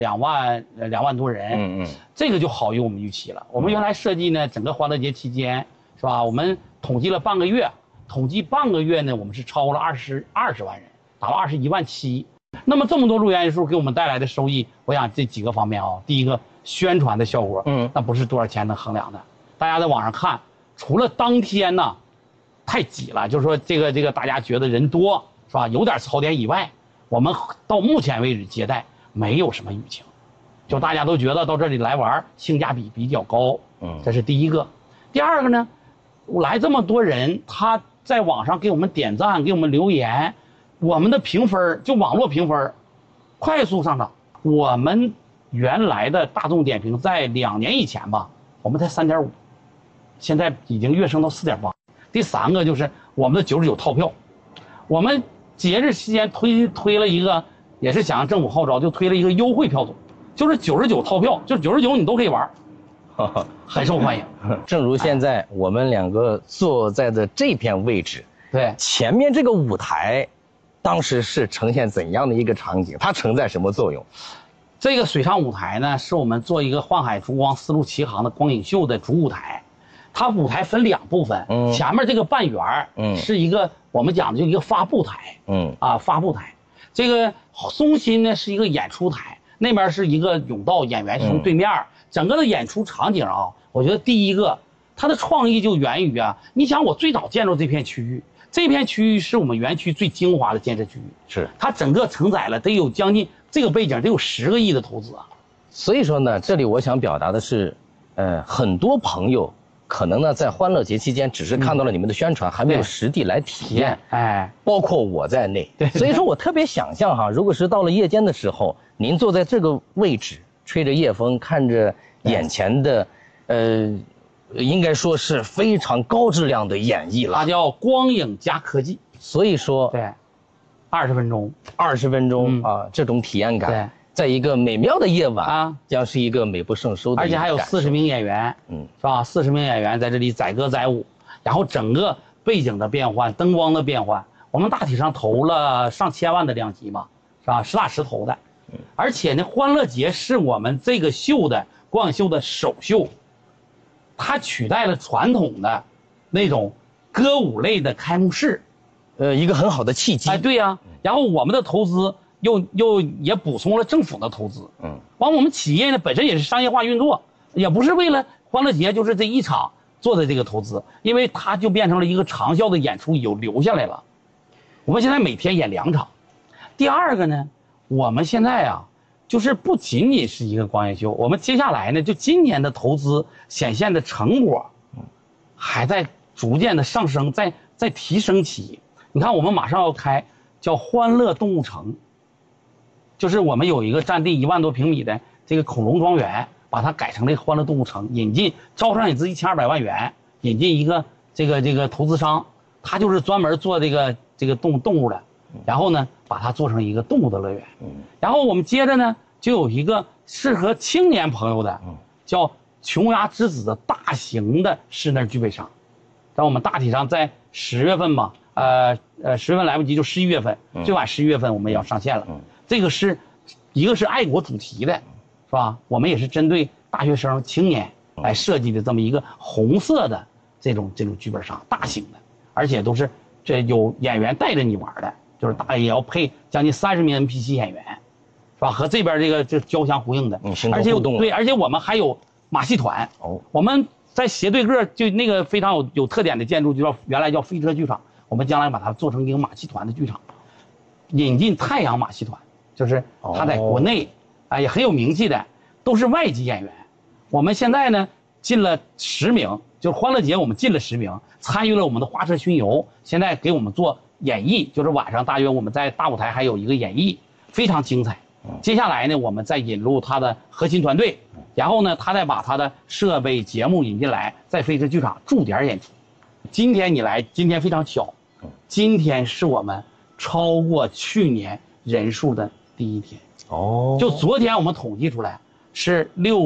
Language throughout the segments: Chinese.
2万多人，这个就好于我们预期了。我们原来设计呢，整个欢乐节期间是吧？我们统计了半个月，统计半个月呢，我们是超过了20万人，达到21.7万。那么这么多入园人数给我们带来的收益，我想这几个方面啊，第一个宣传的效果，那不是多少钱能衡量的。大家在网上看，除了当天呢太挤了，就是说这个大家觉得人多是吧，有点槽点以外，我们到目前为止接待没有什么舆情，就大家都觉得到这里来玩性价比比较高，这是第一个。第二个呢，来这么多人，他在网上给我们点赞，给我们留言，我们的评分就网络评分快速上涨。我们原来的大众点评在2年以前吧，我们才3.5，现在已经跃升到4.8。第三个就是我们的99套票，我们节日期间推了一个，也是响应政府号召，就推了一个优惠票种，就是99套票，就是99你都可以玩，很受欢迎。 正如现在我们两个坐在的这片位置， 对， 前面这个舞台，当时是呈现怎样的一个场景？它承载什么作用？ 这个水上舞台呢，是我们做一个幻海烛光丝路奇航的光影秀的主舞台。它舞台分2部分，前面这个半圆是一个我们讲的就一个发布台，发布台。这个中心呢是一个演出台，那边是一个甬道，演员是从对面。整个的演出场景啊，我觉得第一个它的创意就源于啊，你想我最早建筑这片区域，这片区域是我们园区最精华的建设区域， 是它整个承载了得有将近这个背景得有10个亿的投资啊。 所以说呢，这里我想表达的是，很多朋友可能呢在欢乐节期间只是看到了你们的宣传，还没有实地来体验，包括我在内。对，所以说我特别想象哈，如果是到了夜间的时候，您坐在这个位置，吹着夜风，看着眼前的，应该说是非常高质量的演绎了。 它叫光影加科技， 所以说对，20分钟啊，这种体验感。对。在一个美妙的夜晚啊， 将是一个美不胜收的， 而且还有40名演员，是吧？40名演员在这里载歌载舞，然后整个背景的变换、灯光的变换，我们大体上投了上千万的量级嘛，是吧？实打实投的，而且呢，欢乐节是我们这个秀的光影秀的首秀，它取代了传统的那种歌舞类的开幕式， 一个很好的契机。 哎，对呀，然后我们的投资。又也补充了政府的投资，完我们企业呢本身也是商业化运作，也不是为了欢乐节就是这一场做的这个投资，因为它就变成了一个长效的演出有留下来了。我们现在每天演2场。第二个呢，我们现在啊，就是不仅仅是一个光影秀，我们接下来呢，就今年的投资显现的成果，还在逐渐的上升，在提升期。你看，我们马上要开叫欢乐动物城。就是我们有一个占地1万多平米的这个恐龙庄园，把它改成了欢乐动物城，招商引资1200万元，引进一个这个投资商，他就是专门做这个动物的，然后呢把它做成一个动物的乐园，然后我们接着呢就有一个适合青年朋友的，叫琼崖之子的大型的室内剧本杀，让我们大体上在10月份吧，10月份来不及就11月份，最晚11月份我们也要上线了。这个是一个是爱国主题的，是吧？我们也是针对大学生青年来设计的这么一个红色的这种剧本杀，大型的，而且都是这有演员带着你玩的，就是也要配将近30名 NPC 演员，是吧？和这边这交相呼应的，而且对，而且我们还有马戏团。我们在斜对个就那个非常有特点的建筑，就原来叫飞车剧场，我们将来把它做成一个马戏团的剧场，引进太阳马戏团。就是他在国内，也很有名气的，都是外籍演员。我们现在呢进了10名，就是欢乐节我们进了10名，参与了我们的花车巡游，现在给我们做演绎，就是晚上大约我们在大舞台还有一个演绎，非常精彩。接下来呢，我们再引入他的核心团队，然后呢，他再把他的设备节目引进来，在飞车剧场驻点演出。今天你来，今天非常巧，今天是我们超过去年人数的第一天。就昨天我们统计出来是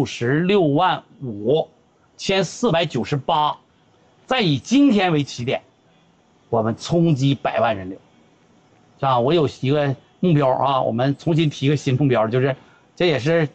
66.5万5,498，再以今天为起点，我们冲击100万人流，是吧？我有一个目标啊，我们重新提个新目标，就是这也是